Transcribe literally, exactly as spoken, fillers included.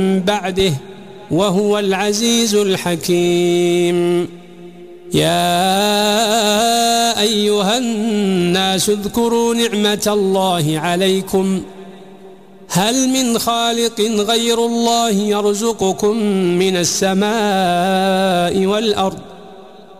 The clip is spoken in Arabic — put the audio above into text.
بعده وهو العزيز الحكيم. يا أيها الناس اذكروا نعمة الله عليكم هل من خالق غير الله يرزقكم من السماء والأرض